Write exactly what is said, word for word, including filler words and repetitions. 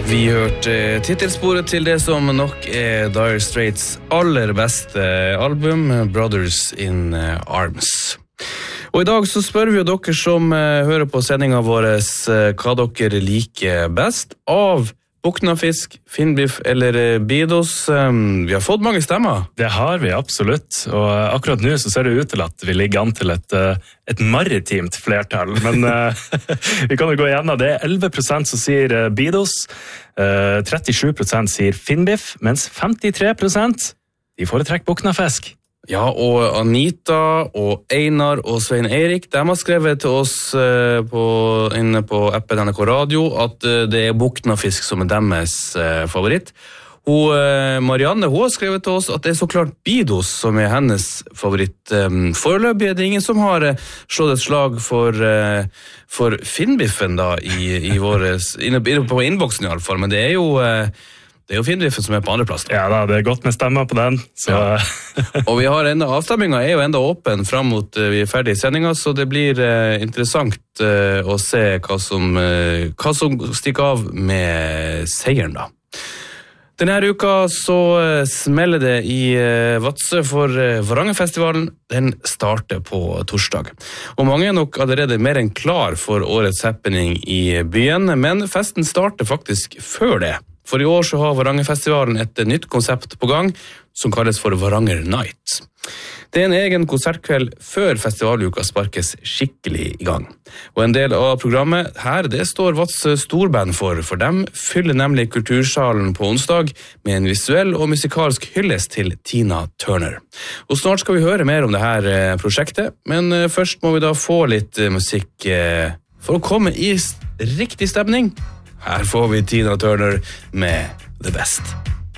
Vi hørte titelsporet til det som nok er Dire Straits aller beste album, Brothers in Arms. Og i dag så spør vi jo dere som hører på sendingen vår hva dere liker best av Buknafisk, Finnbiff eller Bidos. Vi har fått mange stemmer. Det har vi absolutt, og akkurat nå så ser det ut til at vi ligger an til et, et maritimt flertall, men vi kan jo gå igjennom det. elleve prosent som sier Bidos, trettisju prosent sier Finnbiff, mens femtitre prosent de foretrekker Buknafisk. Ja, og Anita og Einar og Svein Erik, de har skrevet til oss uh, på, inne på appen N R K Radio at uh, det er Buknafisk som er deres uh, favoritt. Og uh, Marianne, hun har skrevet til oss at det er så klart Bidos som er hennes favoritt. Um, foreløpig er det ingen som har uh, slått et slag for, uh, for Finnbiffen da, i, i våres, inne, inne på innboksen i alle fall, men det er jo... Uh, Det er jo Finnbiffen som er på andre plass. Da. Ja da, det er godt med stemmer på den. Så. Ja. Og vi har enda, avstemningen er jo enda åpen frem mot uh, vi er ferdig i sendingen, så det blir uh, interessant uh, å se hva som, uh, hva som stikker av med seieren da. Denne uka så uh, smeller det i uh, Vadsø for uh, Varangerfestivalen. Den starter på torsdag. Og mange er nok allerede mer enn klar for årets happening i byen, men festen starter faktisk før det. For i år så har Varangerfestivalen et nytt konsept på gang som kalles for Varanger Night. Det er en egen konsertkveld før festivaluka sparkes skikkelig i gang. Og en del av programmet her, det står Vadsø Storband for, for dem fyller nemlig kultursalen på onsdag med en visuell og musikalsk hyllest til Tina Turner. Og snart skal vi høre mer om det her prosjektet, men først må vi da få litt musikk for å komme i riktig stemning. Her får vi Tina Turner med The Best.